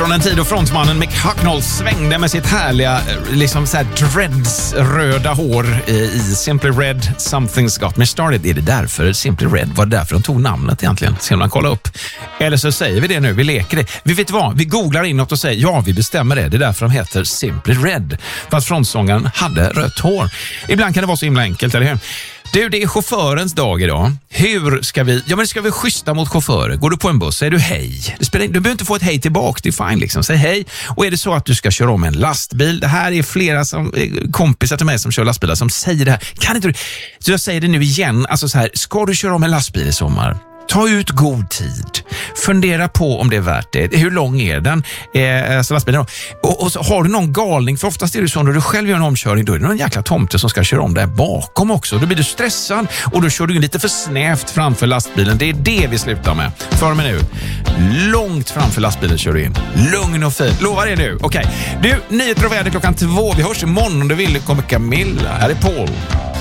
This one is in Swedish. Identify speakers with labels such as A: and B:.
A: Från en tid då frontmannen Mick Hucknall svängde med sitt härliga liksom så här dreads-röda hår i Simply Red, Something's Got Me Started. Är det därför Simply Red var det därför de tog namnet egentligen? Ska man kolla upp? Eller så säger vi det nu, vi leker det. Vi vet vad, vi googlar inåt och säger ja, vi bestämmer det. Det är därför de heter Simply Red. För att frontsångaren hade rött hår. Ibland kan det vara så himla enkelt, eller hur? Du, det är chaufförens dag idag. Hur ska vi... Ja, men ska vi schyssta mot chaufförer? Går du på en buss, säger du hej. Du behöver inte få ett hej tillbaka, det är fine liksom. Säg hej. Och är det så att du ska köra om en lastbil, det här är flera kompisar till mig som kör lastbilar som säger det här. Kan inte du... Så jag säger det nu igen, alltså så här, ska du köra om en lastbil i sommar? Ta ut god tid. Fundera på om det är värt det. Hur lång är den? Så lastbilen då. Och så har du någon galning, för oftast är det så när du själv gör en omkörning, då är det någon jäkla tomte som ska köra om där bakom också. Då blir du stressad och då kör du lite för snävt framför lastbilen. Det är det vi slutar med. För mig nu. Långt framför lastbilen kör du in. Lugn och fin. Lovar det nu. Okej. Du, nyheter och väder 2:00. Vi hörs imorgon om du vill. Kommer Camilla. Här är Paul.